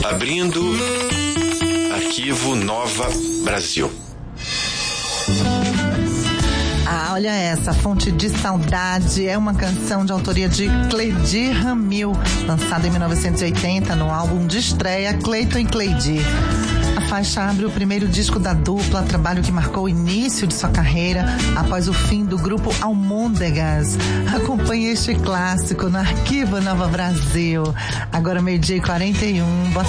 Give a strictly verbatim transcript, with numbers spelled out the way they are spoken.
Abrindo Arquivo Nova Brasil. Ah, olha essa, Fonte de Saudade, é uma canção de autoria de Cleidir Ramil, lançada em mil novecentos e oitenta no álbum de estreia Cleiton e Cleidir. A faixa abre o primeiro disco da dupla, trabalho que marcou o início de sua carreira após o fim do grupo Almôndegas. Acompanhe este clássico no Arquivo Nova Brasil. Agora meio-dia e quarenta e um. Boa